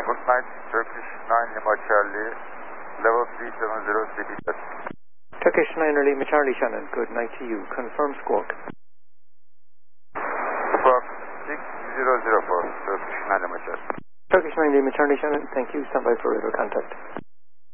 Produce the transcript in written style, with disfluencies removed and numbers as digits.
Gentlemen, good night. Turkish 9 Lima Charlie, level 370 CB. Turkish 9 Lima Charlie Shannon, good night to you. Confirm squawk. Squawk 6004, Turkish 9 Lima Charlie. Turkish 9 Lima Charlie Shannon, thank you. Stand by for radar contact.